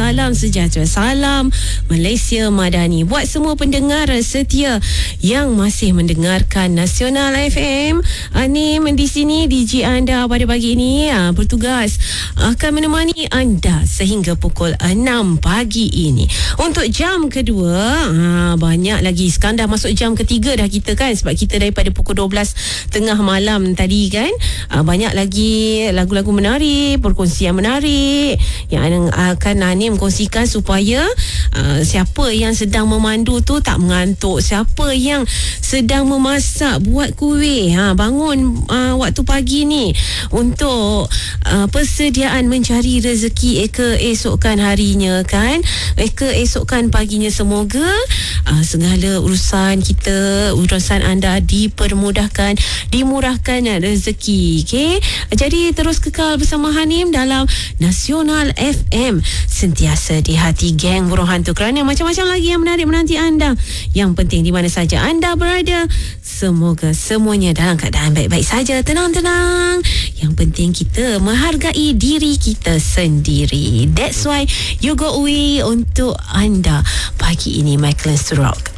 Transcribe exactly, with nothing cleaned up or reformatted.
salam sejahtera, salam Malaysia Madani buat semua pendengar setia yang masih mendengarkan Nasional F M. Anim di sini D J anda pada pagi ini ha, bertugas akan menemani anda sehingga pukul enam pagi ini. Untuk jam kedua ha, banyak lagi, sekarang dah masuk jam ketiga dah kita kan, sebab kita daripada pukul dua belas tengah malam tadi kan, ha, banyak lagi lagu-lagu menarik, perkongsian menarik yang akan Anim kongsikan supaya uh, siapa yang sedang memandu tu tak mengantuk, siapa yang sedang memasak, buat kuih, ha, bangun uh, waktu pagi ni untuk uh, persediaan mencari rezeki keesokan harinya kan, keesokan paginya. Semoga uh, segala urusan kita, urusan anda dipermudahkan, dimurahkan rezeki. Okay? Jadi terus kekal bersama Hanim dalam Nasional F M, sentiasa di hati geng burung hantu, kerana macam-macam lagi yang menarik menanti anda. Yang penting di mana saja anda berada, semoga semuanya dalam keadaan baik-baik saja, tenang-tenang. Yang penting kita menghargai diri kita sendiri. That's why You Got Away untuk anda pagi ini, Michael Sturrock.